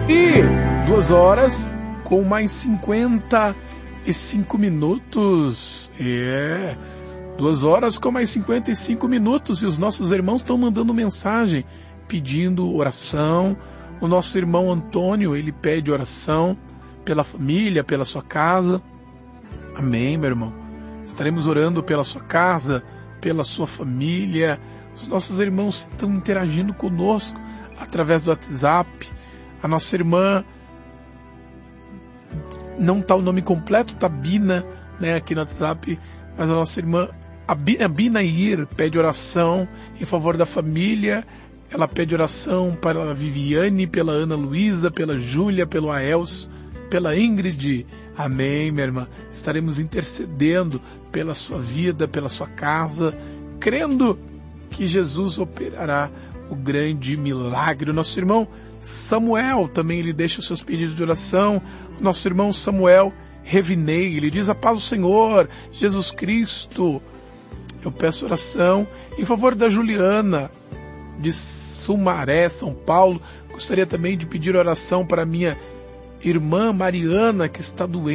E 2 horas com mais 55 minutos. 2 horas com mais 55 minutos. E os nossos irmãos estão mandando mensagem pedindo oração. O nosso irmão Antônio, ele pede oração pela família, pela sua casa. Amém, meu irmão. Estaremos orando pela sua casa, pela sua família. Os nossos irmãos estão interagindo conosco através do WhatsApp. A nossa irmã, não está o nome completo, está Bina, né, aqui no WhatsApp, mas a nossa irmã, a Binair, pede oração em favor da família. Ela pede oração para a Viviane, pela Ana Luísa, pela Júlia, pelo Aelso, pela Ingrid. Amém, minha irmã. Estaremos intercedendo pela sua vida, pela sua casa, crendo que Jesus operará o grande milagre. O nosso irmão Samuel também, ele deixa os seus pedidos de oração. O nosso irmão Samuel Revinei, ele diz: a paz do Senhor, Jesus Cristo. Eu peço oração em favor da Juliana, de Sumaré, São Paulo. Gostaria também de pedir oração para minha irmã Mariana, que está doente.